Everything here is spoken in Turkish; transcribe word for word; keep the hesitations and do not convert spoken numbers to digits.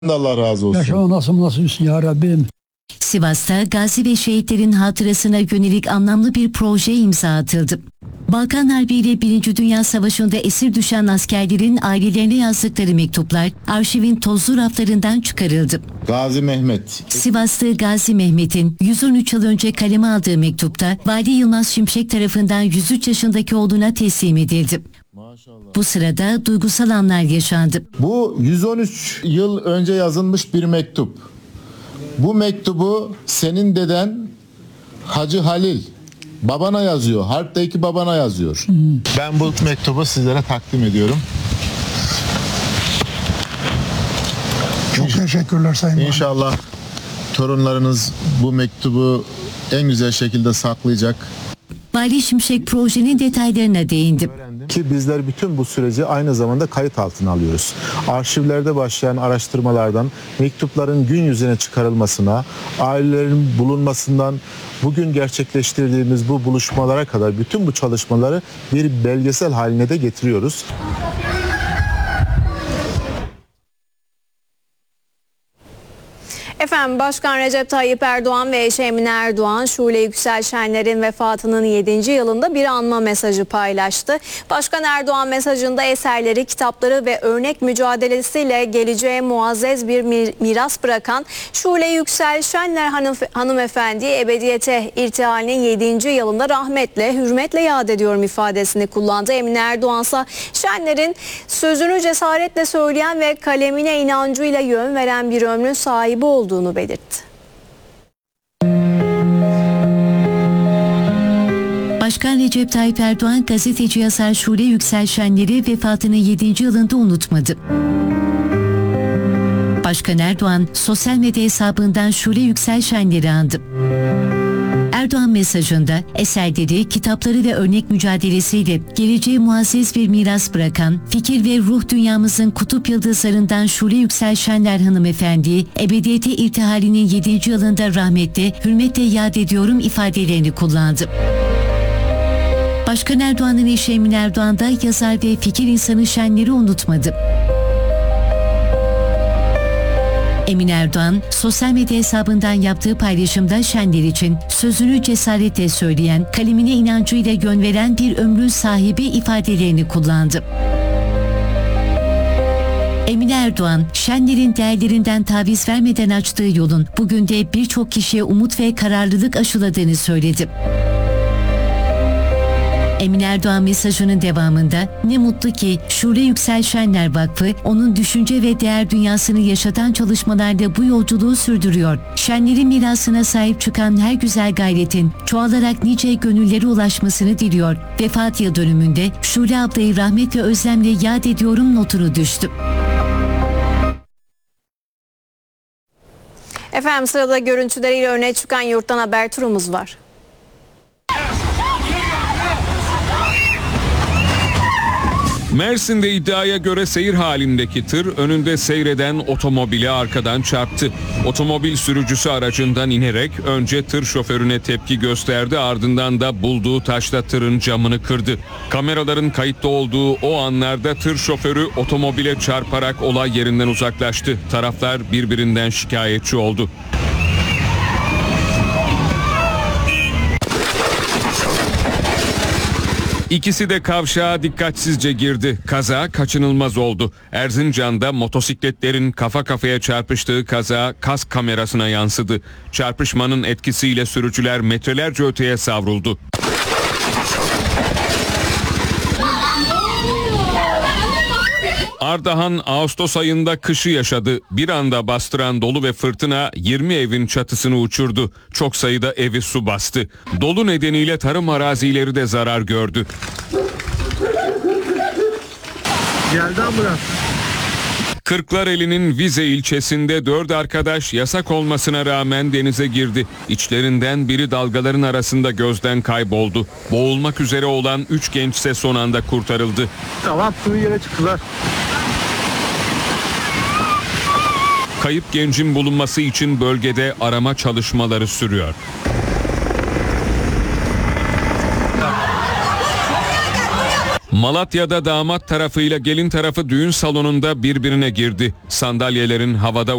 Allah razı olsun. Yaşama nasıl nasılsın ya Rabbim. Sivas'ta gazi ve şehitlerin hatırasına yönelik anlamlı bir proje imza atıldı. Balkan Harbi ile Birinci Dünya Savaşı'nda esir düşen askerlerin ailelerine yazdıkları mektuplar arşivin tozlu raflarından çıkarıldı. Gazi Mehmet. Sivaslı Gazi Mehmet'in yüz on üç yıl önce kaleme aldığı mektupta Vali Yılmaz Şimşek tarafından yüz üç yaşındaki oğluna teslim edildi. Maşallah. Bu sırada duygusal anlar yaşandı. Bu yüz on üç yıl önce yazılmış bir mektup. Bu mektubu senin deden Hacı Halil babana yazıyor. Harp'teki babana yazıyor. Hmm. Ben bu mektubu sizlere takdim ediyorum. Çok teşekkürler Sayın Bakan. İnşallah torunlarınız bu mektubu en güzel şekilde saklayacak. Vali Şimşek projenin detaylarına değindi. Ki bizler bütün bu süreci aynı zamanda kayıt altına alıyoruz. Arşivlerde başlayan araştırmalardan mektupların gün yüzüne çıkarılmasına, ailelerin bulunmasından bugün gerçekleştirdiğimiz bu buluşmalara kadar bütün bu çalışmaları bir belgesel haline de getiriyoruz. Efendim Başkan Recep Tayyip Erdoğan ve eşi Emine Erdoğan, Şule Yüksel Şenler'in vefatının yedinci yılında bir anma mesajı paylaştı. Başkan Erdoğan mesajında eserleri, kitapları ve örnek mücadelesiyle geleceğe muazzez bir miras bırakan Şule Yüksel Şenler hanım, hanımefendiyi ebediyete irtihalinin yedinci yılında rahmetle, hürmetle yad ediyorum ifadesini kullandı. Emine Erdoğan ise Şenler'in sözünü cesaretle söyleyen ve kalemine inancıyla yön veren bir ömrün sahibi olduğunu olduğunu belirtti. Başkan Recep Tayyip Erdoğan gazeteci yazar Şule Yüksel Şenler'i vefatının yedinci yılında unutmadı. Başkan Erdoğan sosyal medya hesabından Şule Yüksel Şenler'i andı. Erdoğan mesajında eserleri, kitapları ve örnek mücadelesiyle geleceğe muazzez bir miras bırakan, fikir ve ruh dünyamızın kutup yıldızlarından Şule Yüksel Şenler hanımefendiyi ebediyete irtihalinin yedinci yılında rahmetle, hürmetle yad ediyorum ifadelerini kullandı. Başkan Erdoğan'ın eşi Emine Erdoğan da yazar ve fikir insanı Şenler'i unutmadı. Emine Erdoğan, sosyal medya hesabından yaptığı paylaşımda Şenler için sözünü cesaretle söyleyen, kalemine inancıyla yön veren bir ömrün sahibi ifadelerini kullandı. Emine Erdoğan, Şenler'in değerlerinden taviz vermeden açtığı yolun bugün de birçok kişiye umut ve kararlılık aşıladığını söyledi. Emine Erdoğan mesajının devamında ne mutlu ki Şule Yüksel Şenler Vakfı onun düşünce ve değer dünyasını yaşatan çalışmalarda bu yolculuğu sürdürüyor. Şenler'in mirasına sahip çıkan her güzel gayretin çoğalarak nice gönüllere ulaşmasını diliyor. Vefat yıl dönümünde Şule ablayı rahmet ve özlemle yad ediyorum notunu düştü. Efendim sırada görüntüleriyle öne çıkan Yurttan Haber turumuz var. Mersin'de iddiaya göre seyir halindeki tır önünde seyreden otomobile arkadan çarptı. Otomobil sürücüsü aracından inerek önce tır şoförüne tepki gösterdi, ardından da bulduğu taşla tırın camını kırdı. Kameraların kayıtta olduğu o anlarda tır şoförü otomobile çarparak olay yerinden uzaklaştı. Taraflar birbirinden şikayetçi oldu. İkisi de kavşağa dikkatsizce girdi. Kaza kaçınılmaz oldu. Erzincan'da motosikletlerin kafa kafaya çarpıştığı kaza kask kamerasına yansıdı. Çarpışmanın etkisiyle sürücüler metrelerce öteye savruldu. Ardahan Ağustos ayında kışı yaşadı. Bir anda bastıran dolu ve fırtına yirmi evin çatısını uçurdu. Çok sayıda evi su bastı. Dolu nedeniyle tarım arazileri de zarar gördü. Geldi ambulans. Kırklareli'nin Vize ilçesinde dört arkadaş yasak olmasına rağmen denize girdi. İçlerinden biri dalgaların arasında gözden kayboldu. Boğulmak üzere olan üç genç ise son anda kurtarıldı. Tamam, suyu yere çıktılar. Kayıp gencin bulunması için bölgede arama çalışmaları sürüyor. Malatya'da damat tarafıyla gelin tarafı düğün salonunda birbirine girdi. Sandalyelerin havada